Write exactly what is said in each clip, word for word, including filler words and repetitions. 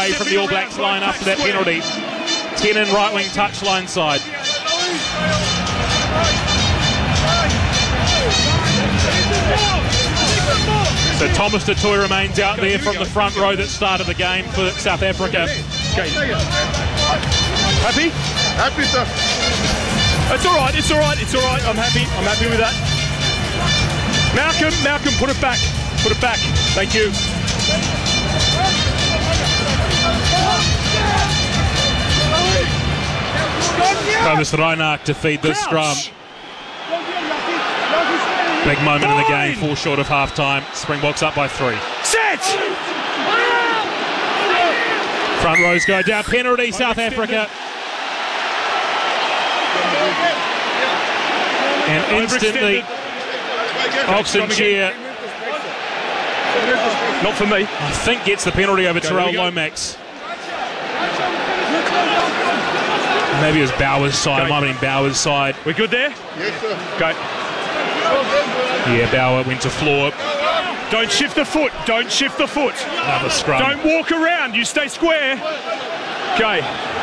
away from the All Blacks line after that penalty. ten in right wing touchline side. So Thomas Tutoy remains out there from the front row that started the game for South Africa. Okay. Happy? Happy, sir. It's all right, it's all right, it's all right. I'm happy, I'm happy with that. Malcolm, Malcolm, put it back. Put it back. Thank you. Cobus Reinach to feed this scrum. Big moment in the game, fall short of half-time. Springboks up by three. Set! Front rows go down. Penalty, South Africa. And instantly, Oxen cheer. Not for me. I think gets the penalty over Terrell Lomax. Maybe it was Bauer's side. It might have been Bauer's side. We good there? Yes, sir. Go. Yeah, Bauer went to floor. Don't shift the foot. Don't shift the foot. Another scrum. Don't walk around. You stay square. Okay.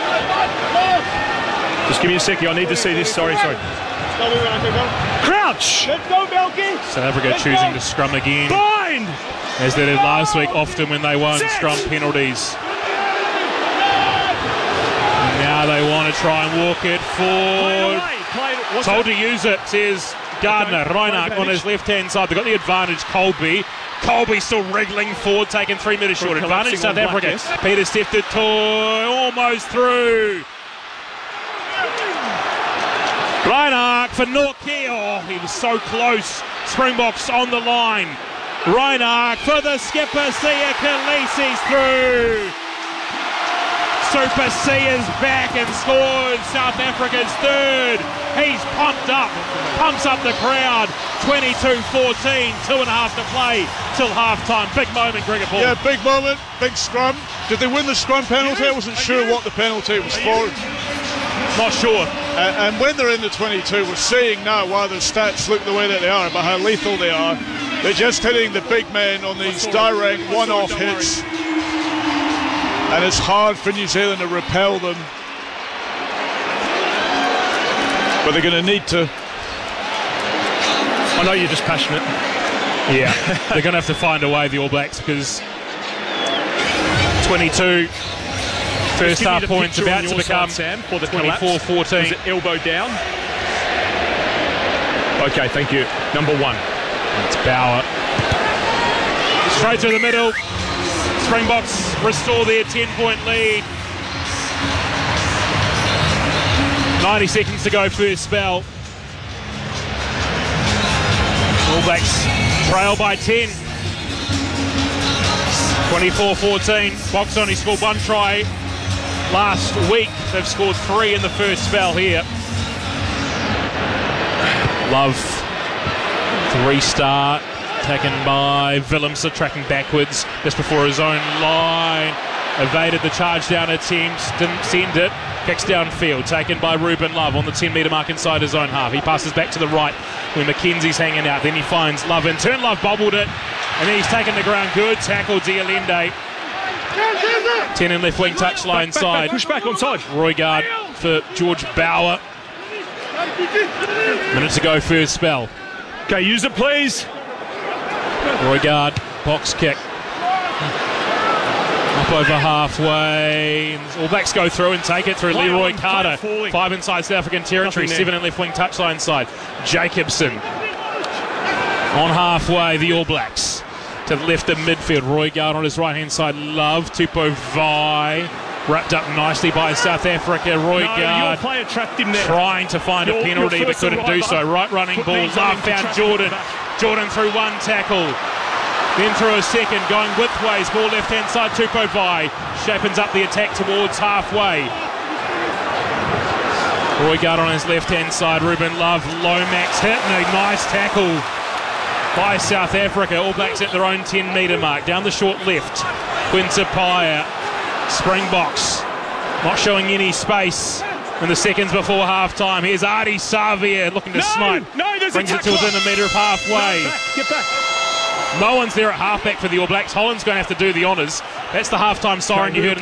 Just give me a second. I need to see this. Sorry, sorry. Crouch. Let's go, Belky. South Africa choosing to scrum again, Bind. as they did last week, often when they won Set. scrum penalties. And now they want to try and walk it Play it forward. away. Play it. What's Told that? to use it, says Gardner. Reinach on his left-hand side. They've got the advantage, Colby. Colby still wriggling forward, taking three metres short. Advantage South on Africa. Black, yes. Peter Steph Toy almost through. Reinach for Nortje. Oh, he was so close. Springboks on the line. Reinach for the skipper. Sia Khaleesi's through. Super Sia's back and scored South Africa's third. He's pumped up, pumps up the crowd. twenty-two fourteen, two and a half to play till half-time. Big moment, Gregor Paul. Yeah, big moment, big scrum. Did they win the scrum penalty? I wasn't sure what the penalty was for. Not sure. Uh, and when they're in the twenty-two, we're seeing now why their stats look the way that they are, but how lethal they are. They're just hitting the big men on these direct one-off hits. And it's hard for New Zealand to repel them. But they're going to need to. I know you're just passionate. Yeah, they're going to have to find a way, the All Blacks, because twenty-two first Give me half the points picture about on to your become side, Sam, for the twenty-four fourteen. Is it elbow down? Okay, thank you. Number one. It's Bauer. Straight through the middle. Springboks restore their ten-point lead. ninety seconds to go first spell. All Blacks trail by ten. twenty-four fourteen. Boks only scored one try last week. They've scored three in the first spell here. Love to restart. Taken by Willemse, tracking backwards just before his own line. Evaded the charge down attempt, didn't send it. Kicks downfield, taken by Ruben Love on the ten metre mark inside his own half. He passes back to the right where McKenzie's hanging out. Then he finds Love in turn. Love bobbled it, and then he's taken the ground. Good tackle, Dialende. ten in left wing touchline Back, back, side. back, push back on side. Roygaard for George Bauer. Minute to go first spell. Okay, use it, please. Roygaard, box kick. Up over halfway. All Blacks go through and take it through. Play Leroy on, Carter. play falling. Five inside South African territory. Nothing Seven there. in left wing touchline side. Jacobson. On halfway, the All Blacks. To the left of midfield. Roygaard on his right hand side. Love. Tupou Vaa'i. Wrapped up nicely by South Africa. No, your Roygaard. player trapped him there. Trying to find Your- a penalty your but first couldn't and do right so. back. Right running Put ball. these on Love him to found track Jordan. him back. Jordan through one tackle. Then through a second, going widthways, ball left-hand side, Tupou Vaa'i. Shapens up the attack towards halfway. Roygaard on his left-hand side, Ruben Love, Lomax hit, and a nice tackle by South Africa. All Blacks at their own ten metre mark. Down the short left, Quinta Paya, Springboks, not showing any space in the seconds before half-time. Here's Ardie Savea looking to No, snipe. no, there's Brings a it to tackler. within a metre of halfway. No, back, get back. No one's there at halfback for the All Blacks. Holland's going to have to do the honours. That's the halftime siren you heard.